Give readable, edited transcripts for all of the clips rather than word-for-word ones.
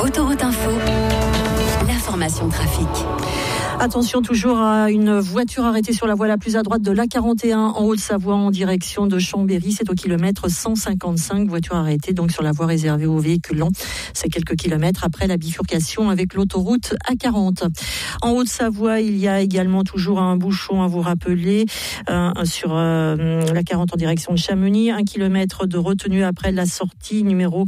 Autoroute Info, l'information trafic. Attention toujours à une voiture arrêtée sur la voie la plus à droite de l'A41 en Haute-Savoie en direction de Chambéry. C'est au kilomètre 155. Voiture arrêtée donc sur la voie réservée aux véhicules lents. C'est quelques kilomètres après la bifurcation avec l'autoroute A40. En Haute-Savoie, il y a également toujours un bouchon à vous rappeler sur l'A40 en direction de Chamonix. 1 kilomètre de retenue après la sortie numéro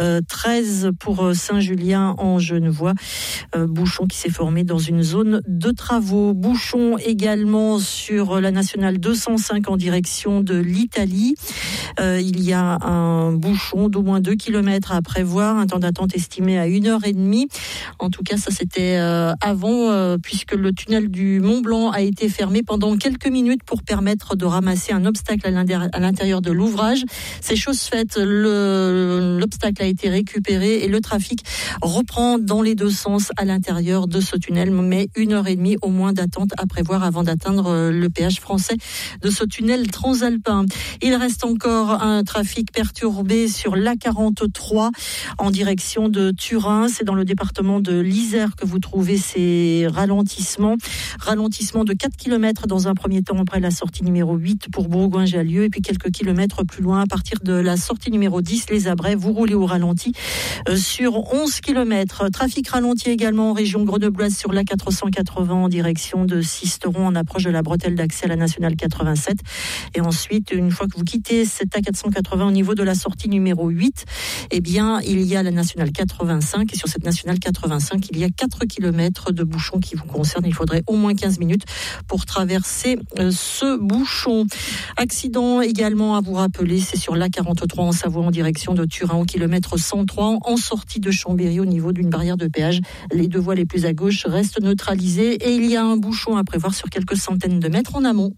13 pour Saint-Julien en Genevois. Bouchon qui s'est formé dans une zone de travaux. Bouchon également sur la nationale 205 en direction de l'Italie. Il y a un bouchon d'au moins 2 km à prévoir, un temps d'attente estimé à 1h30. En tout cas, ça c'était avant, puisque le tunnel du Mont-Blanc a été fermé pendant quelques minutes pour permettre de ramasser un obstacle à l'intérieur de l'ouvrage. C'est chose faite, l'obstacle a été récupéré et le trafic reprend dans les deux sens à l'intérieur de ce tunnel, mais 1h30 au moins d'attente à prévoir avant d'atteindre le péage français de ce tunnel transalpin. Il reste encore un trafic perturbé sur l'A43 en direction de Turin. C'est dans le département de l'Isère que vous trouvez ces ralentissements. Ralentissement de 4 km dans un premier temps après la sortie numéro 8 pour Bourgoin-Jallieu et puis quelques kilomètres plus loin à partir de la sortie numéro 10, les Abrets, vous roulez au ralenti sur 11 km. Trafic ralenti également en région grenobloise sur l'A480 en direction de Sisteron en approche de la bretelle d'accès à la nationale 87. Et ensuite, une fois que vous quittez cette A480 au niveau de la sortie numéro 8, eh bien, il y a la nationale 85 et sur cette nationale 85, il y a 4 km de bouchons qui vous concernent. Il faudrait au moins 15 minutes pour traverser ce bouchon. Accident également à vous rappeler, c'est sur l'A43 en Savoie en direction de Turin au kilomètre 103 en sortie de Chambéry au niveau d'une barrière de péage. Les deux voies les plus à gauche restent neutralisées et il y a un bouchon à prévoir sur quelques centaines de mètres en amont.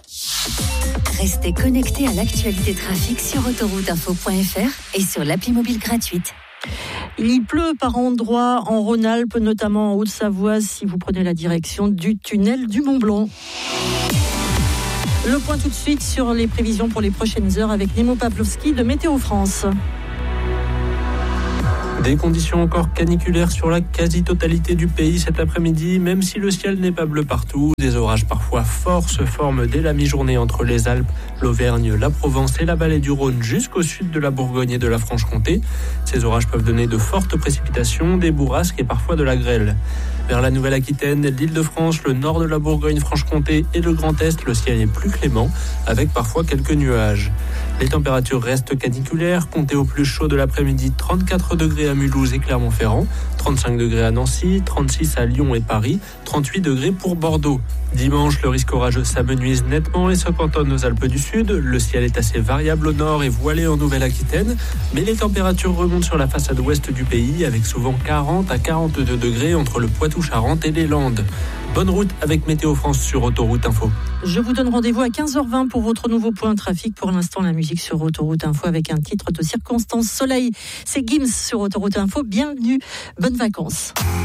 Restez connectés à l'actualité trafic sur autorouteinfo.fr et sur l'appli mobile gratuite. Il pleut par endroits en Rhône-Alpes, notamment en Haute-Savoie, si vous prenez la direction du tunnel du Mont-Blanc. Le point tout de suite sur les prévisions pour les prochaines heures avec Nemo Pavlovski de Météo France. Des conditions encore caniculaires sur la quasi-totalité du pays cet après-midi, même si le ciel n'est pas bleu partout. Des orages parfois forts se forment dès la mi-journée entre les Alpes, l'Auvergne, la Provence et la vallée du Rhône jusqu'au sud de la Bourgogne et de la Franche-Comté. Ces orages peuvent donner de fortes précipitations, des bourrasques et parfois de la grêle. Vers la Nouvelle-Aquitaine, l'Île-de-France, le nord de la Bourgogne-Franche-Comté et le Grand Est, le ciel est plus clément, avec parfois quelques nuages. Les températures restent caniculaires, comptez au plus chaud de l'après-midi 34 degrés à Mulhouse et Clermont-Ferrand, 35 degrés à Nancy, 36 à Lyon et Paris, 38 degrés pour Bordeaux. Dimanche, le risque orageux s'amenuise nettement et se cantonne aux Alpes du Sud. Le ciel est assez variable au nord et voilé en Nouvelle-Aquitaine, mais les températures remontent sur la façade ouest du pays avec souvent 40 à 42 degrés entre le Poitou-Charentes et les Landes. Bonne route avec Météo France sur Autoroute Info. Je vous donne rendez-vous à 15h20 pour votre nouveau point trafic. Pour l'instant, la musique sur Autoroute Info avec un titre de circonstance soleil. C'est Gims sur Autoroute Info. Bienvenue, bonnes vacances.